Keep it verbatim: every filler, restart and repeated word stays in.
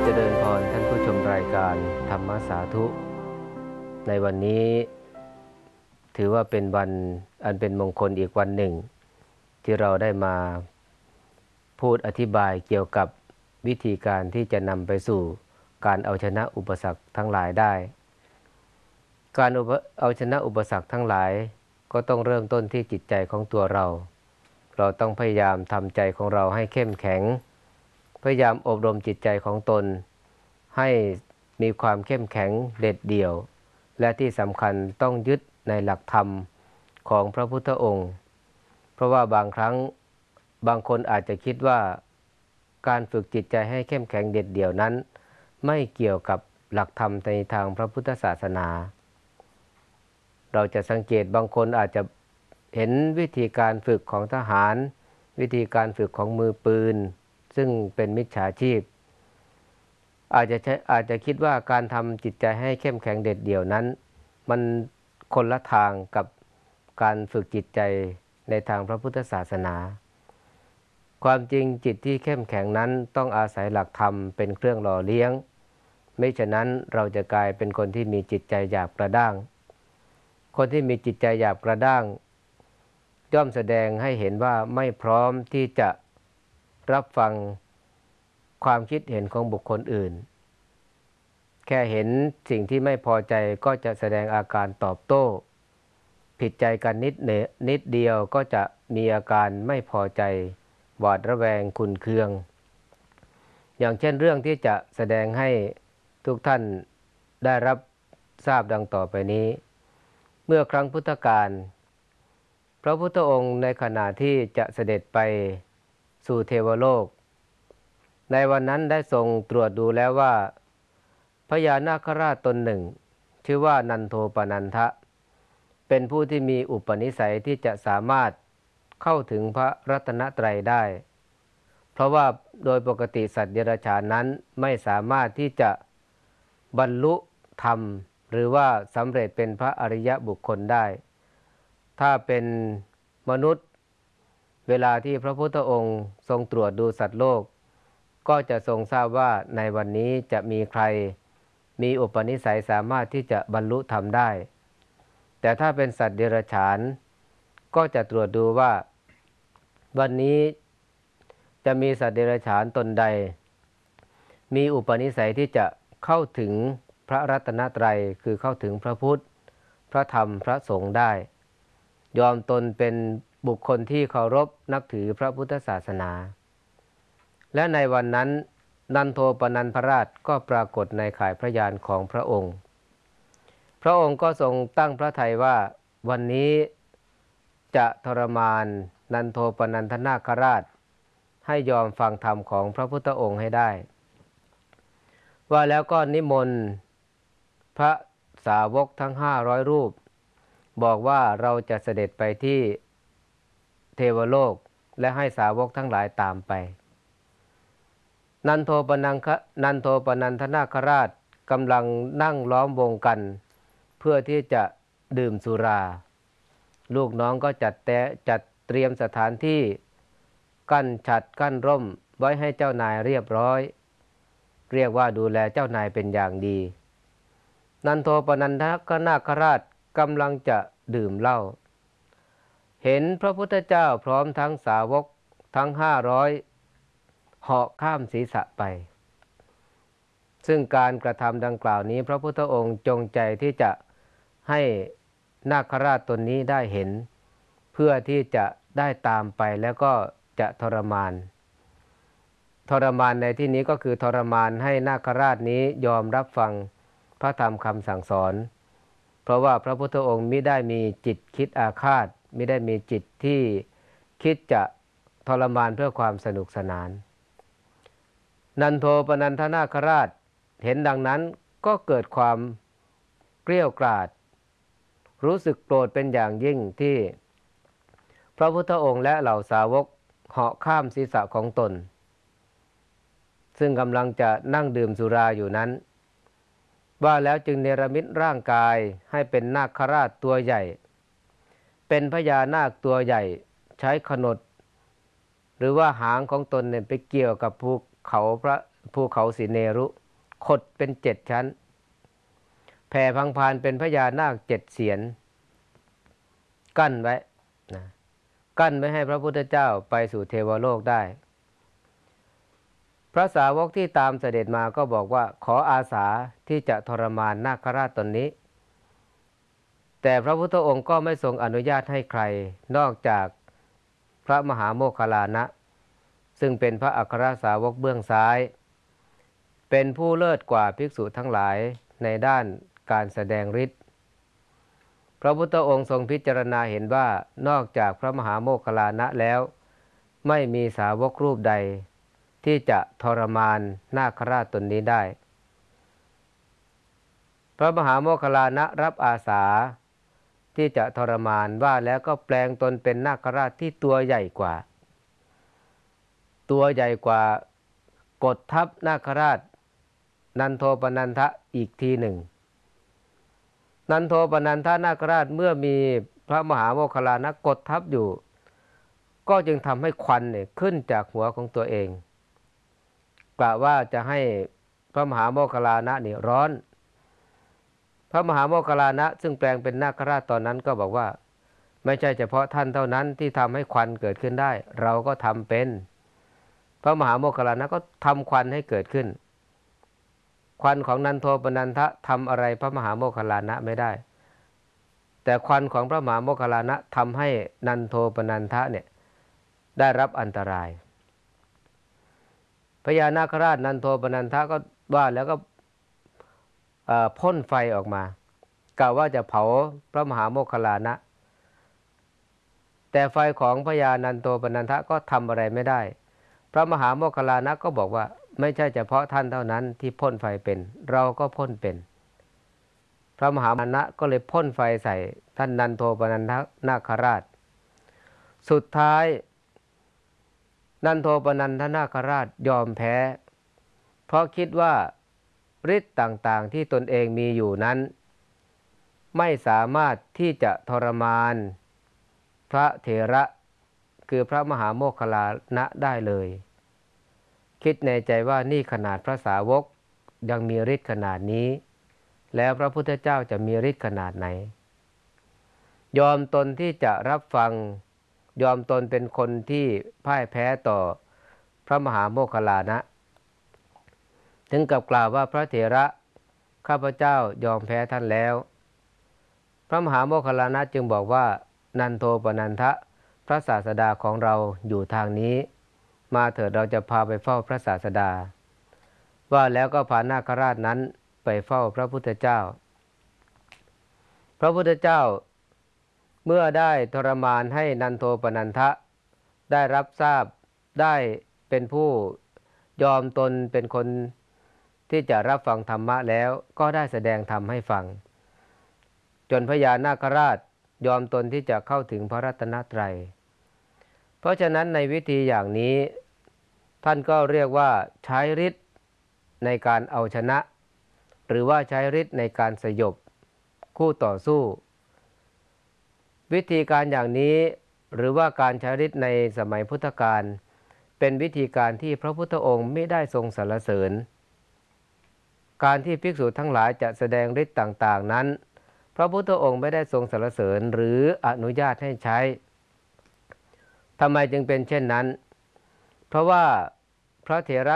เจริญพรท่านผู้ชมรายการธรรมสาธุในวันนี้ถือว่าเป็นวันอันเป็นมงคลอีกวันหนึ่งที่เราได้มาพูดอธิบายเกี่ยวกับวิธีการที่จะนำไปสู่การเอาชนะอุปสรรคทั้งหลายได้การเอาชนะอุปสรรคทั้งหลายก็ต้องเริ่มต้นที่จิตใจของตัวเราเราต้องพยายามทำใจของเราให้เข้มแข็งพยายามอบรมจิตใจของตนให้มีความเข้มแข็งเด็ดเดี่ยวและที่สำคัญต้องยึดในหลักธรรมของพระพุทธองค์เพราะว่าบางครั้งบางคนอาจจะคิดว่าการฝึกจิตใจให้เข้มแข็งเด็ดเดี่ยวนั้นไม่เกี่ยวกับหลักธรรมในทางพระพุทธศาสนาเราจะสังเกตบางคนอาจจะเห็นวิธีการฝึกของทหารวิธีการฝึกของมือปืนซึ่งเป็นมิจฉาชีพอาจจะอาจจะคิดว่าการทำจิตใจให้เข้มแข็งเด็ดเดี่ยวนั้นมันคนละทางกับการฝึกจิตใจในทางพระพุทธศาสนาความจริงจิตที่เข้มแข็งนั้นต้องอาศัยหลักธรรมเป็นเครื่องหล่อเลี้ยงไม่ฉะนั้นเราจะกลายเป็นคนที่มีจิตใจหยาบกระด้างคนที่มีจิตใจหยาบกระด้างย่อมแสดงให้เห็นว่าไม่พร้อมที่จะรับฟังความคิดเห็นของบุคคลอื่นแค่เห็นสิ่งที่ไม่พอใจก็จะแสดงอาการตอบโต้ผิดใจกันนิดเนนิดเดียวก็จะมีอาการไม่พอใจหวาดระแวงขุ่นเคืองอย่างเช่นเรื่องที่จะแสดงให้ทุกท่านได้รับทราบดังต่อไปนี้เมื่อครั้งพุทธกาลพระพุทธองค์ในขณะที่จะเสด็จไปสู่เทวโลกในวันนั้นได้ทรงตรวจดูแล้วว่าพญานาคราชตนหนึ่งชื่อว่านันโทปนันทะเป็นผู้ที่มีอุปนิสัยที่จะสามารถเข้าถึงพระรัตนตรัยได้เพราะว่าโดยปกติสัตว์เดรัจฉานนั้นไม่สามารถที่จะบรรลุธรรมหรือว่าสำเร็จเป็นพระอริยบุคคลได้ถ้าเป็นมนุษย์เวลาที่พระพุทธองค์ทรงตรวจดูสัตว์โลกก็จะทรงทราบว่าในวันนี้จะมีใครมีอุปนิสัยสามารถที่จะบรรลุธรรมได้แต่ถ้าเป็นสัตว์เดรัจฉานก็จะตรวจดูว่าวันนี้จะมีสัตว์เดรัจฉานตนใดมีอุปนิสัยที่จะเข้าถึงพระรัตนตรัยคือเข้าถึงพระพุทธพระธรรมพระสงฆ์ได้ยอมตนเป็นบุคคลที่เคารพนับถือพระพุทธศาสนาและในวันนั้นนันโทปนันทราชก็ปรากฏในข่ายพระยานของพระองค์พระองค์ก็ทรงตั้งพระทัยว่าวันนี้จะทรมานนันโทปนันทนาคราชให้ยอมฟังธรรมของพระพุทธองค์ให้ได้ว่าแล้วก็นิมนต์พระสาวกทั้งห้าร้อยรูปบอกว่าเราจะเสด็จไปที่เทวโลกและให้สาวกทั้งหลายตามไปนันโทปนังคะนันโทปนันทนาคราชกำลังนั่งล้อมวงกันเพื่อที่จะดื่มสุราลูกน้องก็จัดแต่จัดเตรียมสถานที่กั้นฉัตรกั้นร่มไว้ให้เจ้านายเรียบร้อยเรียกว่าดูแลเจ้านายเป็นอย่างดีนันโทปนันทนาคราชกำลังจะดื่มเหล้าเห็นพระพุทธเจ้าพร้อมทั้งสาวกทั้งห้าร้อยเหาะข้ามศีรษะไปซึ่งการกระทำดังกล่าวนี้พระพุทธองค์จงใจที่จะให้นาคราชตนนี้ได้เห็นเพื่อที่จะได้ตามไปแล้วก็จะทรมานทรมานในที่นี้ก็คือทรมานให้นาคราชนี้ยอมรับฟังพระธรรมคำสั่งสอนเพราะว่าพระพุทธองค์มิได้มีจิตคิดอาฆาตมิได้มีจิตที่คิดจะทรมานเพื่อความสนุกสนานนันโทปนันทนาคราชเห็นดังนั้นก็เกิดความเกรี้ยวกราดรู้สึกโกรธเป็นอย่างยิ่งที่พระพุทธองค์และเหล่าสาวกเหาะข้ามศีรษะของตนซึ่งกำลังจะนั่งดื่มสุราอยู่นั้นว่าแล้วจึงเนรมิตร่างกายให้เป็นนาคราชตัวใหญ่เป็นพญานาคตัวใหญ่ใช้ขนดหรือว่าหางของตนเนี่ยไปเกี่ยวกับภูเขาพระภูเขาสิเนรุขดเป็นเจ็ดชั้นแผ่พังพานเป็นพญานาคเจ็ดเสียนกั้นไว้นะกั้นไม่ให้พระพุทธเจ้าไปสู่เทวโลกได้พระสาวกที่ตามเสด็จมาก็บอกว่าขออาสาที่จะทรมานนาคราชตนนี้แต่พระพุทธองค์ก็ไม่ทรงอนุญาตให้ใครนอกจากพระมหาโมคคัลลานะซึ่งเป็นพระอัครสาวกเบื้องซ้ายเป็นผู้เลิศกว่าภิกษุทั้งหลายในด้านการแสดงฤทธิ์พระพุทธองค์ทรงพิจารณาเห็นว่านอกจากพระมหาโมคคัลลานะแล้วไม่มีสาวกรูปใดที่จะทรมานนาคราชตนนี้ได้พระมหาโมคคัลลานะรับอาสาที่จะทรมานว่าแล้วก็แปลงตนเป็นนาคราชที่ตัวใหญ่กว่าตัวใหญ่กว่ากดทับนาคราชนันโทปนันทะอีกทีหนึ่งนันโทปนันทนาคราชเมื่อมีพระมหาโมคคัลลานะกดทับอยู่ก็จึงทำให้ควันเนี่ยขึ้นจากหัวของตัวเองกะว่าจะให้พระมหาโมคคัลลานะนี่ร้อนพระมหาโมคคัลลานะซึ่งแปลงเป็นนาคราชตอนนั้นก็บอกว่าไม่ใช่เฉพาะท่านเท่านั้นที่ทำให้ควันเกิดขึ้นได้เราก็ทำเป็นพระมหาโมคคัลลานะก็ทำควันให้เกิดขึ้นควันของนันโทปนันทะทำอะไรพระมหาโมคคัลลานะไม่ได้แต่ควันของพระมหาโมคคัลลานะทำให้นันโทปนันทะเนี่ยได้รับอันตรายพญานาคราชนันโทปนันทะก็ว่าแล้วก็พ่นไฟออกมากล่าวว่าจะเผาพระมหาโมคคัลลานะแต่ไฟของพญานันโทปนันทะก็ทำอะไรไม่ได้พระมหาโมคคัลลานะก็บอกว่าไม่ใช่เฉพาะท่านเท่านั้นที่พ่นไฟเป็นเราก็พ่นเป็นพระมหาโมคคัลลานะก็เลยพ่นไฟใส่ท่านนันโทปนันทนาคราชสุดท้ายนันโทปนันทนาคราชยอมแพ้เพราะคิดว่าฤทธิ์ต่างๆที่ตนเองมีอยู่นั้นไม่สามารถที่จะทรมานพระเถระคือพระมหาโมคคัลลานะได้เลยคิดในใจว่านี่ขนาดพระสาวกยังมีฤทธิ์ขนาดนี้แล้วพระพุทธเจ้าจะมีฤทธิ์ขนาดไหนยอมตนที่จะรับฟังยอมตนเป็นคนที่พ่ายแพ้ต่อพระมหาโมคคัลลานะถึงกับกล่าวว่าพระเถระข้าพเจ้ายอมแพ้ท่านแล้วพระมหาโมคคัลลานะจึงบอกว่านันโทปนันทะพระศาสดาของเราอยู่ทางนี้มาเถิดเราจะพาไปเฝ้าพระศาสดาว่าแล้วก็พานาคราชนั้นไปเฝ้าพระพุทธเจ้าพระพุทธเจ้าเมื่อได้ทรมานให้นันโทปนันทะได้รับทราบได้เป็นผู้ยอมตนเป็นคนที่จะรับฟังธรรมะแล้วก็ได้แสดงธรรมให้ฟังจนพญานาคราชยอมตนที่จะเข้าถึงพระรัตนตรัยเพราะฉะนั้นในวิธีอย่างนี้ท่านก็เรียกว่าใช้ฤทธิ์ในการเอาชนะหรือว่าใช้ฤทธิ์ในการสยบคู่ต่อสู้วิธีการอย่างนี้หรือว่าการใช้ฤทธิ์ในสมัยพุทธกาลเป็นวิธีการที่พระพุทธองค์ไม่ได้ทรงสรรเสริญการที่ภิกษุทั้งหลายจะแสดงฤทธิ์ต่างๆนั้นพระพุทธองค์ไม่ได้ทรงสรรเสริญหรืออนุญาตให้ใช้ทำไมจึงเป็นเช่นนั้นเพราะว่าพระเถระ